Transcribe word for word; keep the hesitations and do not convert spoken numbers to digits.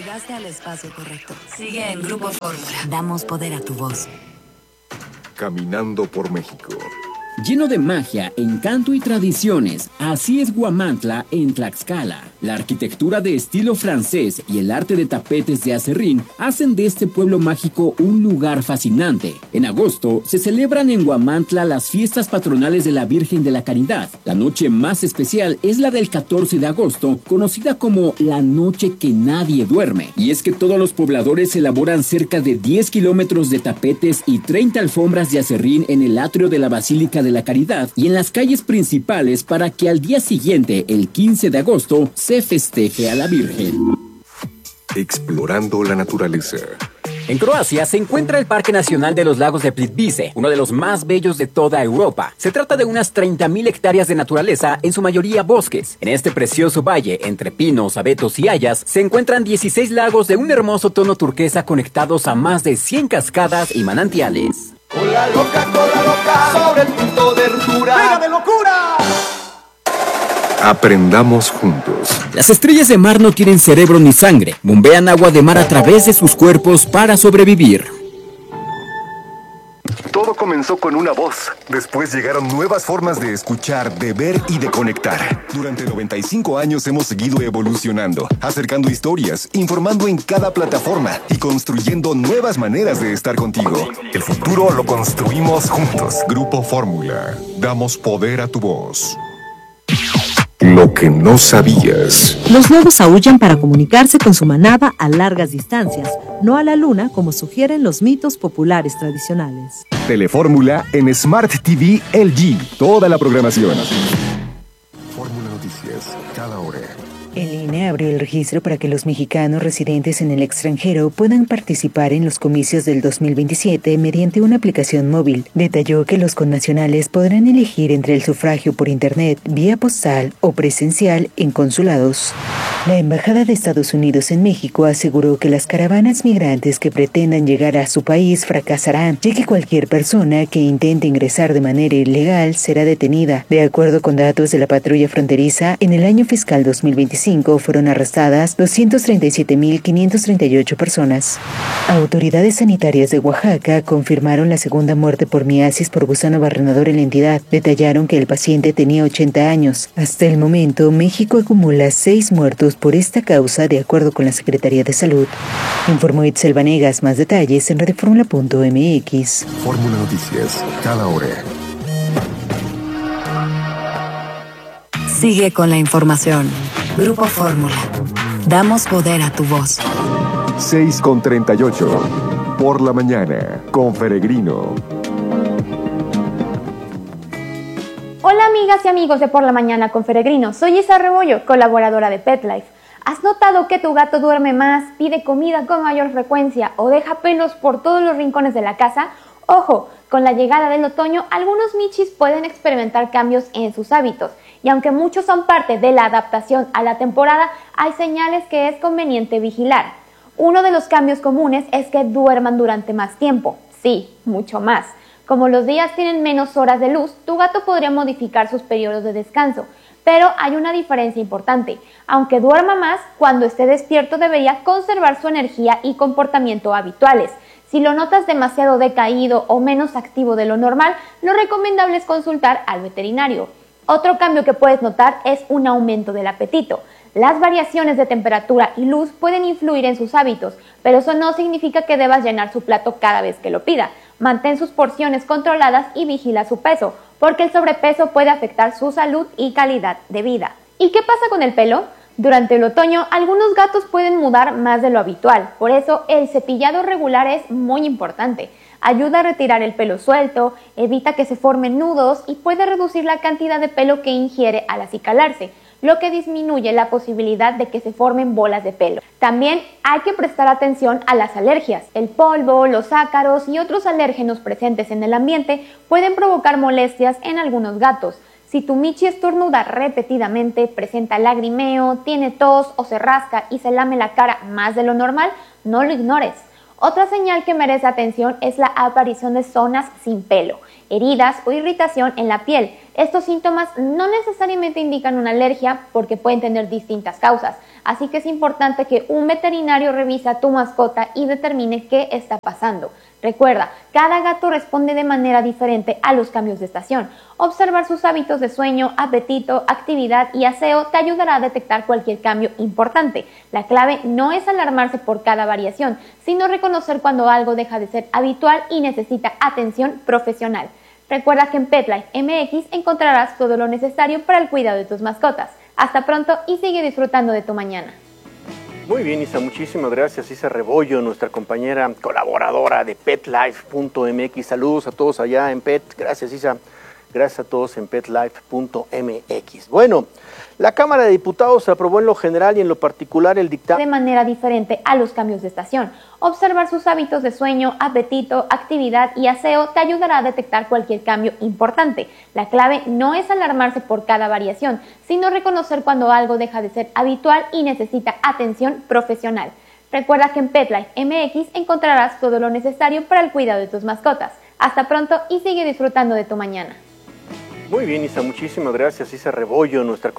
Llegaste al espacio correcto. Sigue en Grupo Fórmula. Damos poder a tu voz. Caminando por México. Lleno de magia, encanto y tradiciones, así es Huamantla en Tlaxcala. La arquitectura de estilo francés y el arte de tapetes de acerrín hacen de este pueblo mágico un lugar fascinante. En agosto se celebran en Huamantla las fiestas patronales de la Virgen de la Caridad. La noche más especial es la del catorce de agosto, conocida como la noche que nadie duerme. Y es que todos los pobladores elaboran cerca de diez kilómetros de tapetes y treinta alfombras de acerrín en el atrio de la Basílica de la Caridad y en las calles principales para que al día siguiente, el quince de agosto, se festeje a la Virgen. Explorando la naturaleza. En Croacia se encuentra el Parque Nacional de los Lagos de Plitvice, uno de los más bellos de toda Europa. Se trata de unas treinta mil hectáreas de naturaleza, en su mayoría bosques. En este precioso valle, entre pinos, abetos y hayas, se encuentran dieciséis lagos de un hermoso tono turquesa conectados a más de cien cascadas y manantiales. Cola loca, cola loca, sobre el punto de ruptura. ¡Pega de locura! Aprendamos juntos. Las estrellas de mar no tienen cerebro ni sangre. Bombean agua de mar a través de sus cuerpos para sobrevivir. Todo comenzó con una voz. Después llegaron nuevas formas de escuchar, de ver y de conectar. Durante noventa y cinco años hemos seguido evolucionando, acercando historias, informando en cada plataforma y construyendo nuevas maneras de estar contigo. El futuro lo construimos juntos. Grupo Fórmula. Damos poder a tu voz. Lo que no sabías. Los lobos aúllan para comunicarse con su manada a largas distancias, no a la luna como sugieren los mitos populares tradicionales. Telefórmula en Smart T V L G. Toda la programación. Fórmula Noticias, cada hora. El I N E abrió el registro para que los mexicanos residentes en el extranjero puedan participar en los comicios del dos mil veintisiete mediante una aplicación móvil. Detalló que los connacionales podrán elegir entre el sufragio por internet, vía postal o presencial en consulados. La Embajada de Estados Unidos en México aseguró que las caravanas migrantes que pretendan llegar a su país fracasarán, ya que cualquier persona que intente ingresar de manera ilegal será detenida. De acuerdo con datos de la patrulla fronteriza, en el año fiscal dos mil veinticinco fueron arrestadas doscientas treinta y siete mil quinientas treinta y ocho personas. Autoridades sanitarias de Oaxaca confirmaron la segunda muerte por miasis por gusano barrenador en la entidad. Detallaron que el paciente tenía ochenta años. Hasta el momento, México acumula seis muertos por esta causa, de acuerdo con la Secretaría de Salud. Informó Itzel Vanegas. Más detalles en radioformula punto m x. Fórmula Noticias, cada hora. Sigue con la información. Grupo Fórmula. Damos poder a tu voz. seis con treinta y ocho. Por la mañana, con Feregrino. Hola amigas y amigos de Por la Mañana con Feregrino. Soy Isa Rebollo, colaboradora de PetLife. ¿Has notado que tu gato duerme más, pide comida con mayor frecuencia o deja pelos por todos los rincones de la casa? Ojo, con la llegada del otoño, algunos michis pueden experimentar cambios en sus hábitos. Y aunque muchos son parte de la adaptación a la temporada, hay señales que es conveniente vigilar. Uno de los cambios comunes es que duerman durante más tiempo. Sí, mucho más. Como los días tienen menos horas de luz, tu gato podría modificar sus periodos de descanso. Pero hay una diferencia importante. Aunque duerma más, cuando esté despierto debería conservar su energía y comportamiento habituales. Si lo notas demasiado decaído o menos activo de lo normal, lo recomendable es consultar al veterinario. Otro cambio que puedes notar es un aumento del apetito. Las variaciones de temperatura y luz pueden influir en sus hábitos, pero eso no significa que debas llenar su plato cada vez que lo pida. Mantén sus porciones controladas y vigila su peso, porque el sobrepeso puede afectar su salud y calidad de vida. ¿Y qué pasa con el pelo? Durante el otoño, algunos gatos pueden mudar más de lo habitual, por eso el cepillado regular es muy importante. Ayuda a retirar el pelo suelto, evita que se formen nudos y puede reducir la cantidad de pelo que ingiere al acicalarse, lo que disminuye la posibilidad de que se formen bolas de pelo. También hay que prestar atención a las alergias. El polvo, los ácaros y otros alérgenos presentes en el ambiente pueden provocar molestias en algunos gatos. Si tu michi estornuda repetidamente, presenta lagrimeo, tiene tos o se rasca y se lame la cara más de lo normal, no lo ignores. Otra señal que merece atención es la aparición de zonas sin pelo. heridas o irritación en la piel. Estos síntomas no necesariamente indican una alergia porque pueden tener distintas causas, así que es importante que un veterinario revise a tu mascota y determine qué está pasando. Recuerda, cada gato responde de manera diferente a los cambios de estación. Observar sus hábitos de sueño, apetito, actividad y aseo te ayudará a detectar cualquier cambio importante. La clave no es alarmarse por cada variación, sino reconocer cuando algo deja de ser habitual y necesita atención profesional. Recuerda que en PetLife M X encontrarás todo lo necesario para el cuidado de tus mascotas. Hasta pronto y sigue disfrutando de tu mañana. Muy bien, Isa, muchísimas gracias. Isa Rebollo, nuestra compañera colaboradora de PetLife punto M X. Saludos a todos allá en Pet. Gracias, Isa. Gracias a todos en PetLife punto M X. Bueno, la Cámara de Diputados aprobó en lo general y en lo particular el dictamen de manera diferente a los cambios de estación. Observar sus hábitos de sueño, apetito, actividad y aseo te ayudará a detectar cualquier cambio importante. La clave no es alarmarse por cada variación, sino reconocer cuando algo deja de ser habitual y necesita atención profesional. Recuerda que en PetLife M X encontrarás todo lo necesario para el cuidado de tus mascotas. Hasta pronto y sigue disfrutando de tu mañana. Muy bien, Isa, muchísimas gracias. Isa Rebollo, nuestra